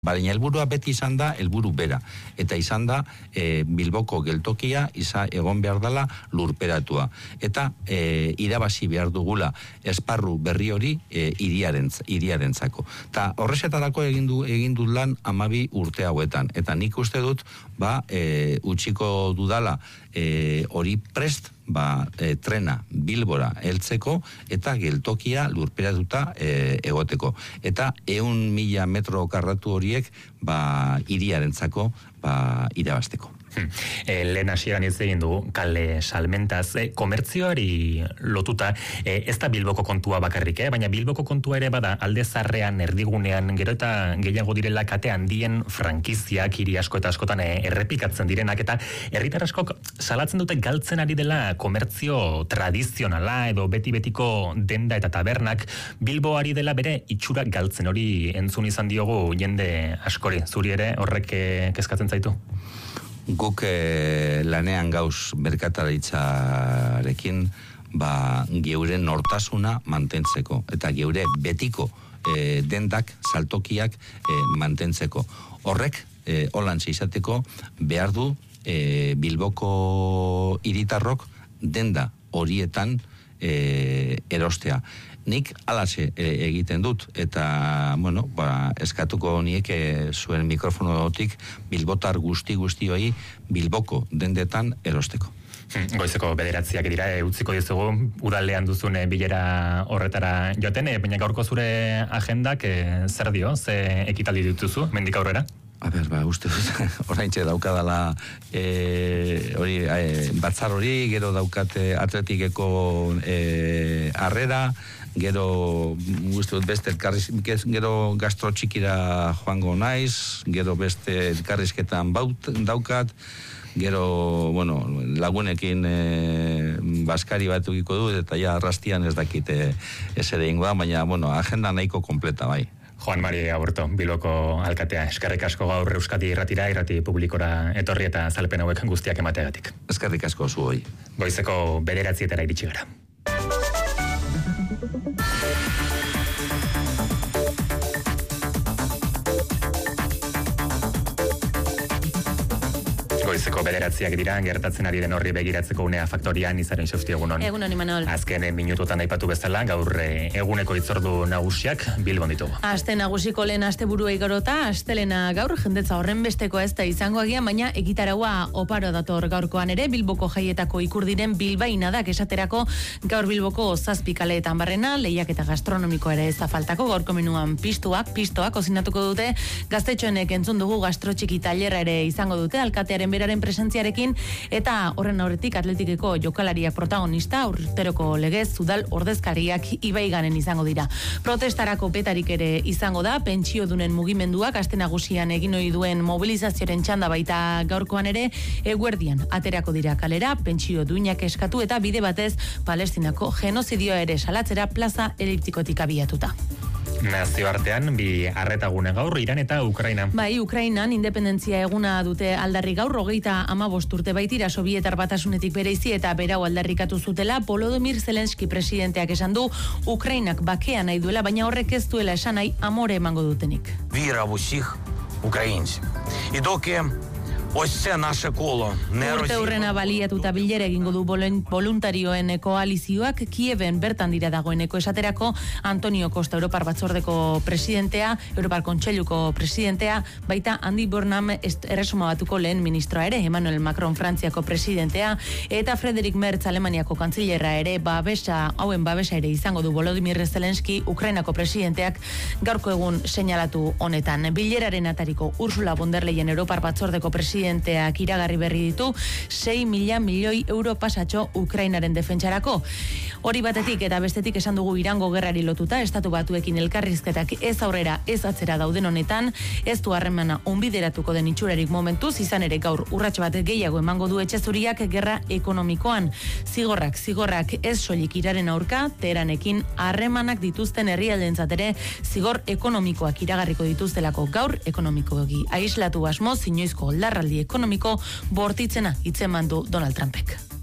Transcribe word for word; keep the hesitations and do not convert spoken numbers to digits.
Baina helburua beti izan da, helburu bera. Eta izan da, e, Bilboko geltokia iza, egon behar dela lurperatua. Eta e, irabazi behar dugula esparru berri hori e, iriarentz, iriarentzako. Eta horrezetarako egin du, egin dut lan amabi urte hauetan. Eta nik uste dut, ba, e, utxiko dudala e, hori prest, ba, e, trena Bilbora heltzeko eta geltokia lurperatuta e, egoteko. Eta ehun mila metro karratu horiek ba, iriarentzako ba, irabasteko. Hmm. E, lehen hasieran ez egin du kale salmentaz, e, komertzioari lotuta, e, ez da Bilboko kontua bakarrik, eh? Baina Bilboko kontua ere bada alde zarrean, erdigunean, gero eta gehiago direla kate handien frankiziak hiri asko eta askotan e, errepikatzen direnak, eta herritar askok salatzen dute galtzen ari dela komertzio tradizionala edo beti-betiko denda eta tabernak. Bilbo ari dela bere itxura galtzen, hori entzun izan diogu jende askori. Zuri ere horrek e, kezkatzen zaitu? Guk eh, lanean gauz merkataritzarekin ba, geure nortasuna mantentzeko eta geure betiko eh, dendak, saltokiak eh, mantentzeko. Horrek, eh, holantze izateko, behar du eh, Bilboko hiritarrok denda horietan eh, erostea. Nik alase e, egiten dut, eta, bueno, ba, eskatuko niek e, zuen mikrofonotik bilbotar guzti-guztioi Bilboko dendetan erosteko. Goizeko bederatziak dira, e, utziko dizugu, udalean duzun e, bilera horretara joten, e, baina gaurko zure agendak e, zer dio, ze ekitaldi dituzu, mendik aurrera? A ber, ba, uste dut, oraintxe daukadala e, hori, e, batzar hori, gero daukate atletikeko e, arrera, gero uste dut beste elkarriz, gero gastro txikira joango naiz, gero beste elkarrizketan baut, daukat, gero, bueno, lagunekin e, baskari bat ukiko dut, eta ja arrastian ez dakite ez ere ingo da, baina, bueno, agenda nahiko kompleta, bai. Juan Mari Aburto, Bilboko alkatea, eskerrik asko gaur Euskadi irratira, irrati publikora etorri eta azalpen hauek guztiak emateagatik. Eskerrik asko zu hoi. Goizeko bederatzietara iritsi gara. Goizeko bederatziak dira, gertatzen ari den horri begiratzeko unea faktorian, izaren xausti egunon. Egunon, Imanol. Azken minututan aipatu bezala, gaur eguneko itzordu nagusiak Bilbon ditugu. Aste nagusiko lehen aste burua igarota, astelena gaur jendetza horren besteko ez da izango agian, baina egitaraua oparo dator gaurkoan ere, Bilboko jaietako ikur diren bilbainadak esaterako gaur Bilboko zazpi kaleetan barrena, lehiak eta gastronomiko ere ez da faltako, gaurko menuan pistuak, pistoak, ozinatuko dute, gaztetxoenek entzun dugu gastrotxiki tailera ere izango dute, alkatearen beraren presentziarekin, eta horren aurretik atletikeko jokalariak protagonista, urteroko legez, udal ordezkariak ibaiganen izango dira. Protestarako betarik ere izango da, pentsio dunen mugimenduak, aste nagusian egin ohi duen mobilizazioaren txanda baita gaurkoan ere, eguerdian aterako dira kalera, pentsio duinak eskatu eta bide batez Palestinako genozidioa ere salatzera plaza eliptikotik abiatuta. Nazioartean, bi arretagune gaur, Iran eta Ukraina. Bai, Ukrainan independentzia eguna dute aldarri gaur, hogeita hamabost urte baitira Sobietar Batasunetik bereizi eta berau aldarrikatu zutela, Volodymyr Zelenski presidenteak esan du, Ukrainak bakea nahi duela, baina horrek ez duela esan nahi amore emango dutenik. Віра в усіх українців. І доки ось це наше коло не Urte hurrena baliatuta bilera egingo du voluntarioen koalizioak Kieven bertan dira dagoeneko esaterako Antonio Costa Europar Batzordeko presidentea, Europar Kontseiluko presidentea, baita Andy Burnham erresuma batuko lehen ministroa ere, Emmanuel Macron Frantziako presidentea, eta Friedrich Merz Alemaniako kantzillerra ere, babesa, hauen babesa ere izango du Volodymyr Zelenski, Ukrainako presidenteak gaurko egun seinalatu honetan. Bileraren atariko Ursula von der Leyen Europar Batzordeko presidenteak iragarri berri ditu sei mila milioi euro pasatxo Ukrainaren defentsarako. Hori batetik eta bestetik esan dugu Irango gerrari lotuta, estatu batuekin elkarrizketak ez aurrera ez atzera dauden honetan, ez du harremana onbideratuko den itxurarik momentuz, izan ere gaur urrats bat gehiago emango du etxezuriak gerra ekonomikoan. Zigorrak, zigorrak ez soilik Iraren aurka, Teheranekin harremanak dituzten herrialdentzat ere zigor ekonomikoak iragarriko dituztelako gaur ekonomikoegi. Aislatu asmoz, inoizko oldarraldi ekonomiko bortitzena hitzeman du Donald Trumpek.